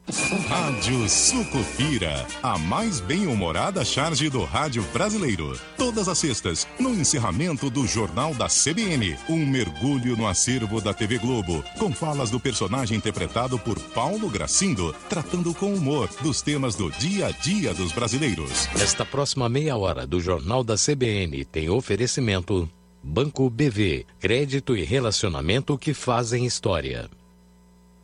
Rádio Sucupira, a mais bem-humorada charge do rádio brasileiro. Todas as sextas, no encerramento do Jornal da CBN, um mergulho no acervo da TV Globo, com falas do personagem interpretado por Paulo Gracindo, tratando com humor dos temas do dia a dia dos brasileiros. Nesta próxima meia hora do Jornal da CBN tem oferecimento Banco BV, crédito e relacionamento que fazem história.